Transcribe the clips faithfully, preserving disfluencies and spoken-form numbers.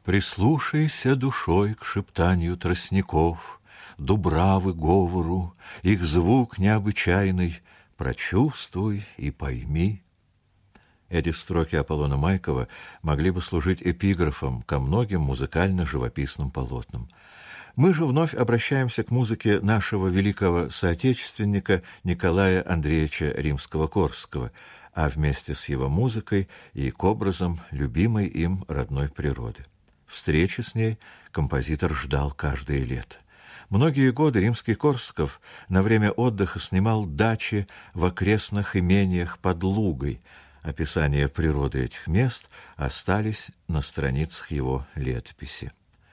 Прислушайся душой к шептанию тростников, дубравы говору, их звук необычайный, прочувствуй и пойми. Эти строки Аполлона Майкова могли бы служить эпиграфом ко многим музыкально-живописным полотнам. Мы же вновь обращаемся к музыке нашего великого соотечественника Николая Андреевича Римского-Корсакова, а вместе с его музыкой и к образам любимой им родной природы. Встречи с ней композитор ждал каждое лето. Многие годы Римский-Корсаков на время отдыха снимал дачи в окрестных имениях под Лугой. Описания природы этих мест остались на страницах его летописи.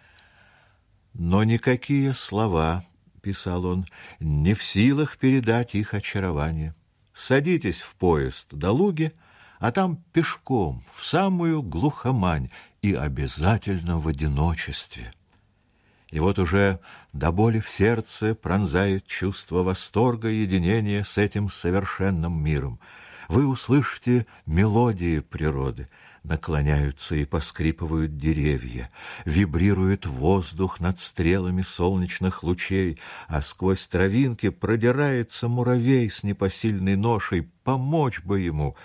«Но никакие слова, — писал он, — не в силах передать их очарование. Садитесь в поезд до Луги, а там пешком, в самую глухомань, и обязательно в одиночестве. И вот уже до боли в сердце пронзает чувство восторга и единения с этим совершенным миром. Вы услышите мелодии природы, наклоняются и поскрипывают деревья, вибрирует воздух над стрелами солнечных лучей, а сквозь травинки продирается муравей с непосильной ношей, помочь бы ему.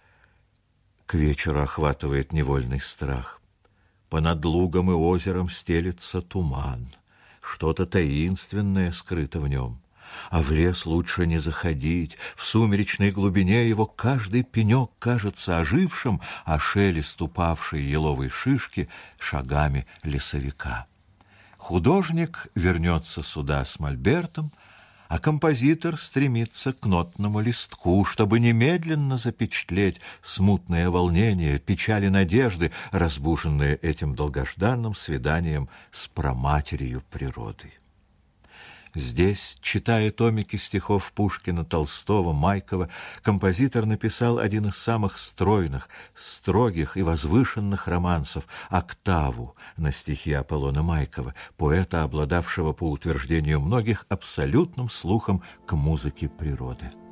К вечеру охватывает невольный страх. Понад лугом и озером стелется туман, что-то таинственное скрыто в нем. А в лес лучше не заходить, в сумеречной глубине его каждый пенек кажется ожившим, а шелест упавшей еловой шишки шагами лесовика. Художник вернется сюда с мольбертом, а композитор стремится к нотному листку, чтобы немедленно запечатлеть смутное волнение, печали надежды, разбуженные этим долгожданным свиданием с праматерью природы. Здесь, читая томики стихов Пушкина, Толстого, Майкова, композитор написал один из самых стройных, строгих и возвышенных романсов «Октаву» на стихи Аполлона Майкова, поэта, обладавшего, по утверждению многих, абсолютным слухом к музыке природы.